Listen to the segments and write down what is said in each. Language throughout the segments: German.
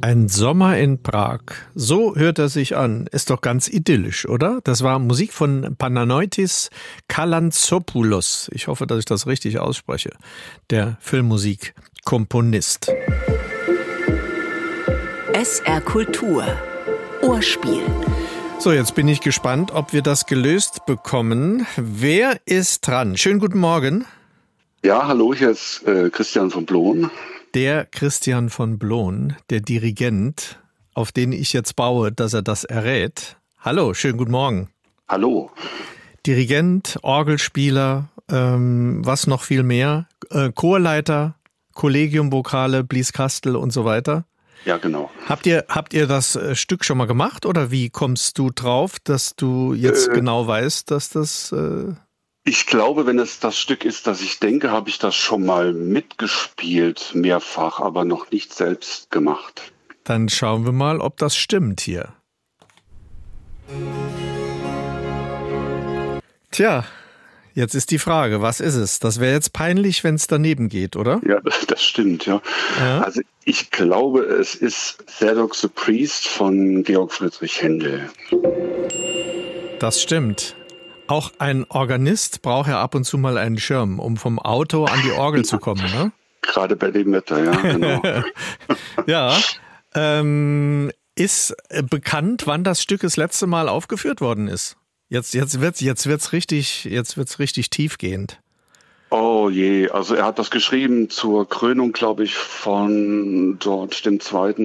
Ein Sommer in Prag. So hört er sich an. Ist doch ganz idyllisch, oder? Das war Musik von Panagiotis Kalantzopoulos. Ich hoffe, dass ich das richtig ausspreche. Der Filmmusikkomponist. SR Kultur. Ohrspiel. So, jetzt bin ich gespannt, ob wir das gelöst bekommen. Wer ist dran? Schönen guten Morgen. Ja, hallo, hier ist Christian von Bloen. Der Christian von Bloen, der Dirigent, auf den ich jetzt baue, dass er das errät. Hallo, schönen guten Morgen. Hallo. Dirigent, Orgelspieler, was noch viel mehr, Chorleiter, Collegium Vocale, Blieskastel und so weiter. Ja, genau. Habt ihr das Stück schon mal gemacht oder wie kommst du drauf, dass du jetzt genau weißt, dass das... Ich glaube, wenn es das Stück ist, das ich denke, habe ich das schon mal mitgespielt, mehrfach, aber noch nicht selbst gemacht. Dann schauen wir mal, ob das stimmt hier. Tja, jetzt ist die Frage, was ist es? Das wäre jetzt peinlich, wenn es daneben geht, oder? Ja, das stimmt, ja. Also ich glaube, es ist Zadok the Priest von Georg Friedrich Händel. Das stimmt. Auch ein Organist braucht ja ab und zu mal einen Schirm, um vom Auto an die Orgel zu kommen, ne? Gerade bei dem Wetter, ja, genau. Ja, ist bekannt, wann das Stück das letzte Mal aufgeführt worden ist? Jetzt wird's richtig tiefgehend. Oh je, also er hat das geschrieben zur Krönung, glaube ich, von George II.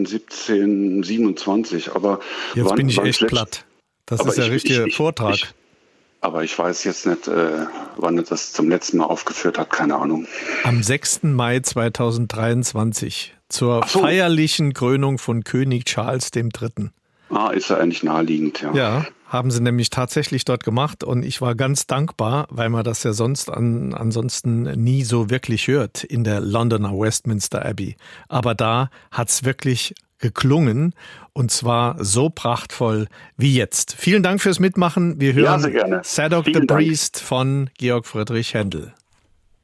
1727. Aber jetzt bin ich echt platt. Das ist der richtige Vortrag. Aber ich weiß jetzt nicht, wann er das zum letzten Mal aufgeführt hat, keine Ahnung. Am 6. Mai 2023 zur feierlichen Krönung von König Charles III. Ist ja eigentlich naheliegend, ja. Ja, haben sie nämlich tatsächlich dort gemacht und ich war ganz dankbar, weil man das ja sonst ansonsten nie so wirklich hört in der Londoner Westminster Abbey. Aber da hat's wirklich geklungen und zwar so prachtvoll wie jetzt. Vielen Dank fürs Mitmachen. Wir hören sehr gerne. Zadok the Priest von Georg Friedrich Händel.